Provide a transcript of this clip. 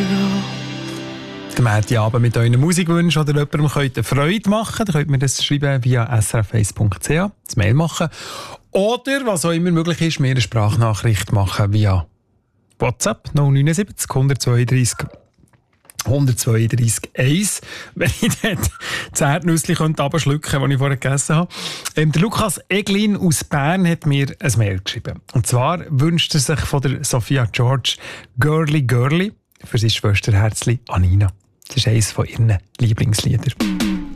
Den Abend mit euren Musikwünschen oder jemandem könnt ihr Freude machen. Dann könnt ihr das schreiben via srf1.ch, das Mail machen. Oder, was auch immer möglich ist, mir eine Sprachnachricht machen via WhatsApp 079 132 132.1, wenn ich dort das Erdnüssli runterschlucken könnte, das ich vorher gegessen habe. Der Lukas Eglin aus Bern hat mir ein Mail geschrieben. Und zwar wünscht er sich von der Sophia George «Girly Girly» für seine Schwesterherzli Anina. Das ist eines von ihren Lieblingslieder.